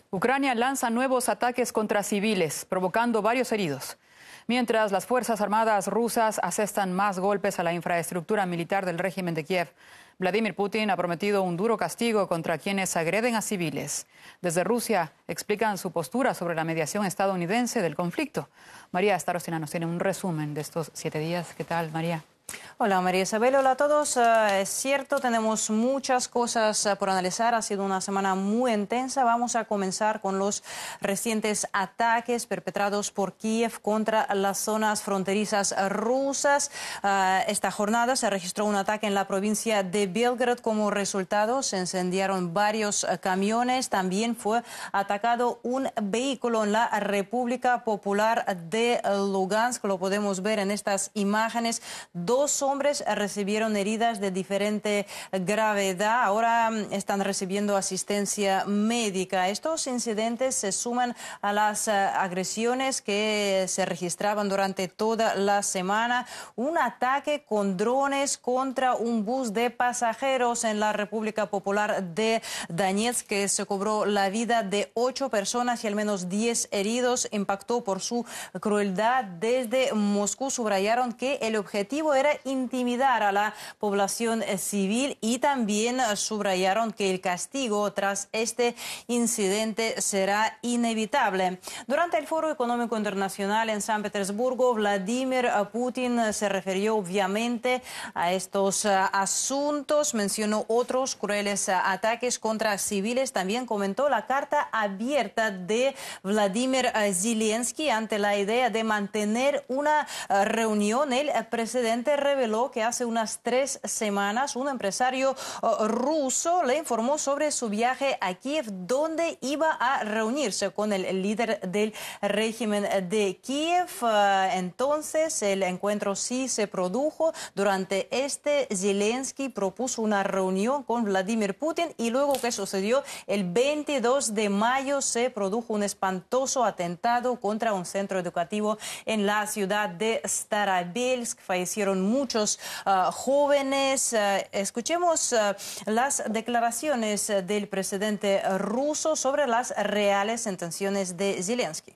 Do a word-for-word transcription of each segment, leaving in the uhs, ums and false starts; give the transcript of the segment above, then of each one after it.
Ucrania lanza nuevos ataques contra civiles, provocando varios heridos. Mientras las Fuerzas Armadas rusas asestan más golpes a la infraestructura militar del régimen de Kiev, Vladimir Putin ha prometido un duro castigo contra quienes agreden a civiles. Desde Rusia explican su postura sobre la mediación estadounidense del conflicto. María Starostina nos tiene un resumen de estos siete días. ¿Qué tal, María? Hola María Isabel, hola a todos. Uh, es cierto, tenemos muchas cosas uh, por analizar. Ha sido una semana muy intensa. Vamos a comenzar con los recientes ataques perpetrados por Kiev contra las zonas fronterizas rusas. Uh, esta jornada se registró un ataque en la provincia de Belgorod. Como resultado, se incendiaron varios uh, camiones. También fue atacado un vehículo en la República Popular de Lugansk. Lo podemos ver en estas imágenes. Dos hombres recibieron heridas de diferente gravedad. Ahora están recibiendo asistencia médica. Estos incidentes se suman a las agresiones que se registraban durante toda la semana. Un ataque con drones contra un bus de pasajeros en la República Popular de Donetsk, que se cobró la vida de ocho personas y al menos diez heridos. Impactó por su crueldad. Desde Moscú subrayaron que el objetivo era intimidar a la población civil y también subrayaron que el castigo tras este incidente será inevitable. Durante el Foro Económico Internacional en San Petersburgo, Vladimir Putin se refirió obviamente a estos asuntos, mencionó otros crueles ataques contra civiles, también comentó la carta abierta de Vladimir Zelensky ante la idea de mantener una reunión. El presidente reveló que hace unas tres semanas un empresario uh, ruso le informó sobre su viaje a Kiev, donde iba a reunirse con el, el líder del régimen de Kiev. Uh, entonces el encuentro sí se produjo. Durante este, Zelensky propuso una reunión con Vladimir Putin y luego, ¿qué sucedió? El veintidós de mayo se produjo un espantoso atentado contra un centro educativo en la ciudad de Starobielsk. Fallecieron muchos Uh, jóvenes. Uh, escuchemos uh, las declaraciones del presidente ruso sobre las reales intenciones de Zelensky.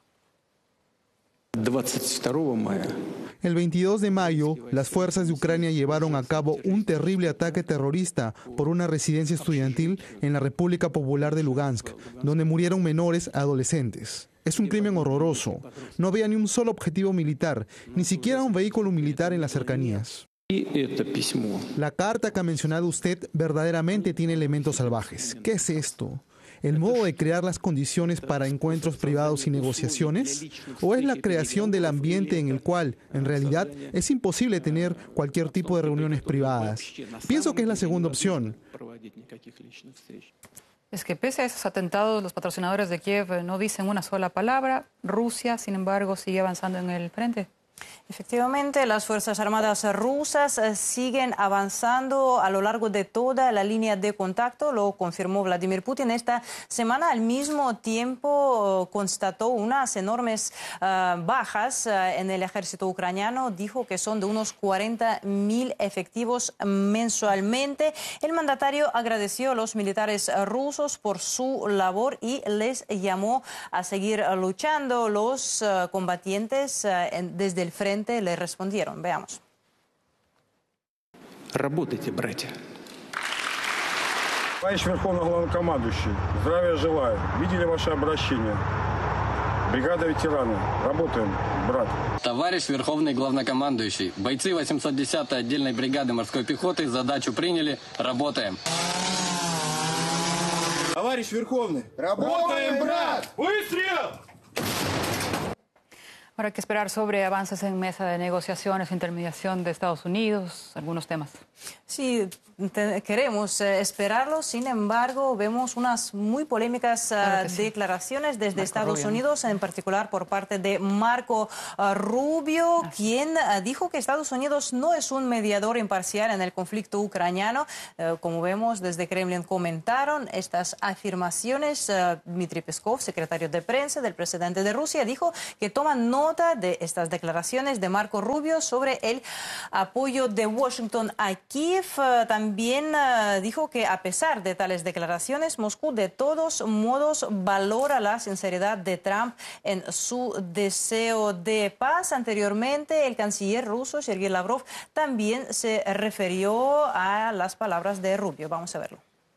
El veintidós de mayo, las fuerzas de Ucrania llevaron a cabo un terrible ataque terrorista por una residencia estudiantil en la República Popular de Lugansk, donde murieron menores adolescentes. Es un crimen horroroso. No había ni un solo objetivo militar, ni siquiera un vehículo militar en las cercanías. La carta que ha mencionado usted verdaderamente tiene elementos salvajes. ¿Qué es esto? ¿El modo de crear las condiciones para encuentros privados y negociaciones? ¿O es la creación del ambiente en el cual, en realidad, es imposible tener cualquier tipo de reuniones privadas? Pienso que es la segunda opción. Es que pese a esos atentados, los patrocinadores de Kiev no dicen una sola palabra. Rusia, sin embargo, sigue avanzando en el frente. Efectivamente, las Fuerzas Armadas rusas siguen avanzando a lo largo de toda la línea de contacto, lo confirmó Vladimir Putin esta semana. Al mismo tiempo constató unas enormes uh, bajas uh, en el ejército ucraniano. Dijo que son de unos cuarenta mil efectivos mensualmente. El mandatario agradeció a los militares rusos por su labor y les llamó a seguir luchando. Los uh, combatientes uh, en, desde el frente le respondieron. Veamos. Работайте, братья. Товарищ Верховный Главнокомандующий, здравия желаю. Видели ваше обращение. Бригада ветераны. Работаем, брат. Товарищ Верховный Главнокомандующий, бойцы восемьсот десятой отдельной бригады морской пехоты задачу приняли. Работаем. Товарищ Верховный, работаем, брат! Выстрел! Ahora hay que esperar sobre avances en mesa de negociaciones, intermediación de Estados Unidos, algunos temas. Sí, te, queremos eh, esperarlo. Sin embargo, vemos unas muy polémicas uh, claro sí. declaraciones desde Marco Estados Rubio. Unidos, en particular por parte de Marco uh, Rubio, Así. quien uh, dijo que Estados Unidos no es un mediador imparcial en el conflicto ucraniano. Uh, como vemos, desde Kremlin comentaron estas afirmaciones. Uh, Dmitry Peskov, secretario de prensa del presidente de Rusia, dijo que toman nota de estas declaraciones de Marco Rubio sobre el apoyo de Washington a Kiev. Uh, también también uh, dijo que a pesar de tales declaraciones, Moscú de todos modos valora la sinceridad de Trump en su deseo de paz. Anteriormente, el canciller ruso, Sergei Lavrov, también se refirió a las palabras de Rubio. Vamos a verlo.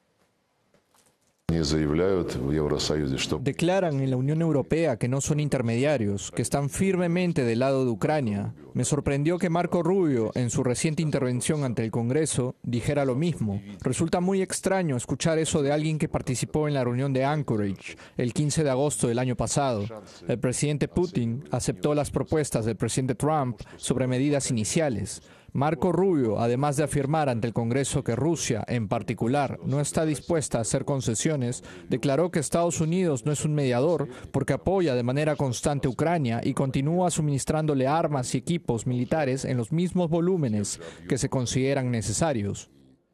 Declaran en la Unión Europea que no son intermediarios, que están firmemente del lado de Ucrania. Me sorprendió que Marco Rubio, en su reciente intervención ante el Congreso, dijera lo mismo. Resulta muy extraño escuchar eso de alguien que participó en la reunión de Anchorage el quince de agosto del año pasado. El presidente Putin aceptó las propuestas del presidente Trump sobre medidas iniciales. Marco Rubio, además de afirmar ante el Congreso que Rusia, en particular, no está dispuesta a hacer concesiones, declaró que Estados Unidos no es un mediador porque apoya de manera constante a Ucrania y continúa suministrándole armas y equipos militares en los mismos volúmenes que se consideran necesarios.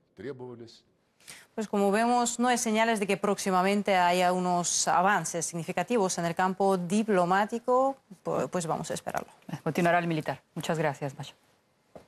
Pues como vemos, no hay señales de que próximamente haya unos avances significativos en el campo diplomático, pues vamos a esperarlo. Continuará el militar. Muchas gracias, Masha.